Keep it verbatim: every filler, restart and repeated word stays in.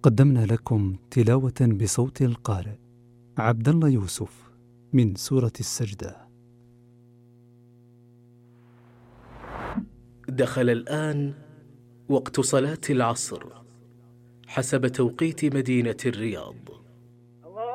قدمنا لكم تلاوة بصوت القارئ عبد الله يوسف من سورة السجدة. دخل الآن وقت صلاة العصر حسب توقيت مدينة الرياض.